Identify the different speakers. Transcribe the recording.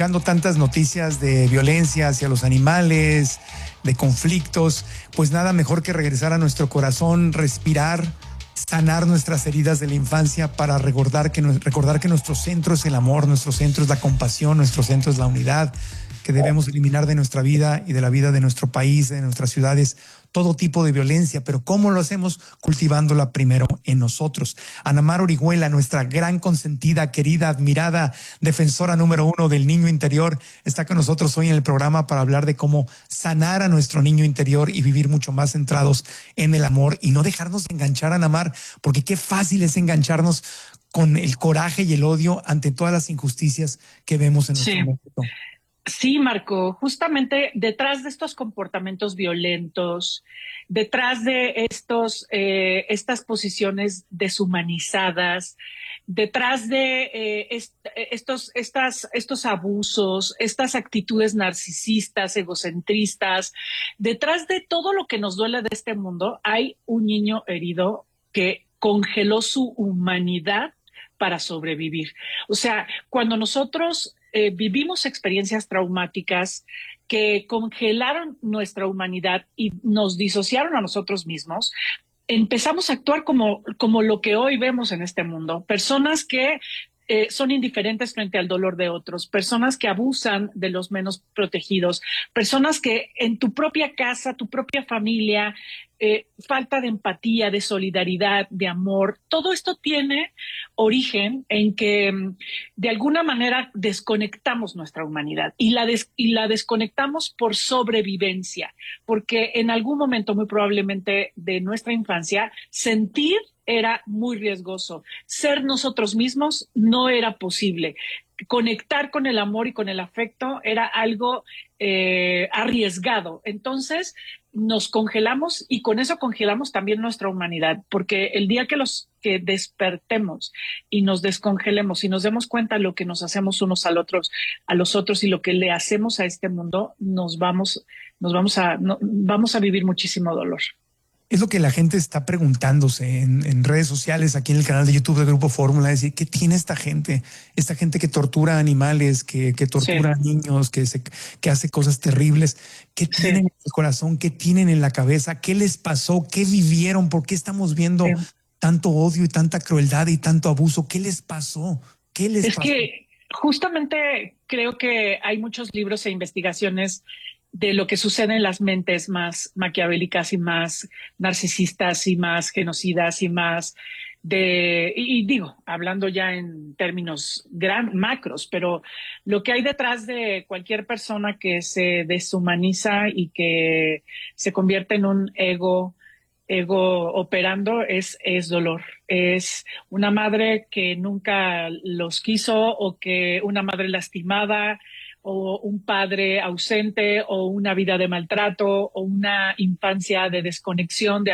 Speaker 1: escuchando tantas noticias de violencia hacia los animales, de conflictos, pues nada mejor que regresar a nuestro corazón, respirar, sanar nuestras heridas de la infancia para recordar que nuestro centro es el amor, nuestro centro es la compasión, nuestro centro es la unidad, que debemos eliminar de nuestra vida y de la vida de nuestro país, de nuestras ciudades, todo tipo de violencia. Pero ¿cómo lo hacemos? Cultivándola primero en nosotros. Ana Mar Orihuela, nuestra gran consentida, querida, admirada, defensora número 1 del niño interior, está con nosotros hoy en el programa para hablar de cómo sanar a nuestro niño interior y vivir mucho más centrados en el amor y no dejarnos enganchar, Ana Mar, porque qué fácil es engancharnos con el coraje y el odio ante todas las injusticias que vemos en nuestro mundo.
Speaker 2: Sí, Marco, justamente detrás de estos comportamientos violentos, detrás de estas posiciones deshumanizadas, detrás de estos abusos, estas actitudes narcisistas, egocentristas, detrás de todo lo que nos duele de este mundo, hay un niño herido que congeló su humanidad para sobrevivir. O sea, cuando nosotros vivimos experiencias traumáticas que congelaron nuestra humanidad y nos disociaron a nosotros mismos, empezamos a actuar como lo que hoy vemos en este mundo. Personas que son indiferentes frente al dolor de otros, personas que abusan de los menos protegidos, personas que en tu propia casa, tu propia familia, falta de empatía, de solidaridad, de amor. Todo esto tiene origen en que de alguna manera desconectamos nuestra humanidad y la desconectamos por sobrevivencia, porque en algún momento muy probablemente de nuestra infancia sentir era muy riesgoso. Ser nosotros mismos no era posible. Conectar con el amor y con el afecto era algo arriesgado. Entonces nos congelamos y con eso congelamos también nuestra humanidad, porque el día que despertemos y nos descongelemos y nos demos cuenta de lo que nos hacemos unos a los otros y lo que le hacemos a este mundo, vamos a vivir muchísimo dolor.
Speaker 1: Es lo que la gente está preguntándose en redes sociales, aquí en el canal de YouTube de Grupo Fórmula, es decir, ¿qué tiene esta gente? Esta gente que tortura animales, que tortura a niños, que hace cosas terribles. ¿Qué tienen en el corazón? ¿Qué tienen en la cabeza? ¿Qué les pasó? ¿Qué vivieron? ¿Por qué estamos viendo tanto odio y tanta crueldad y tanto abuso? ¿Qué les pasó? ¿Qué les pasó?
Speaker 2: Es que justamente creo que hay muchos libros e investigaciones de lo que sucede en las mentes más maquiavélicas y más narcisistas y más genocidas y más y digo, hablando ya en términos macros, pero lo que hay detrás de cualquier persona que se deshumaniza y que se convierte en un ego operando es dolor. Es una madre que nunca los quiso o que una madre lastimada o un padre ausente o una vida de maltrato o una infancia de desconexión, de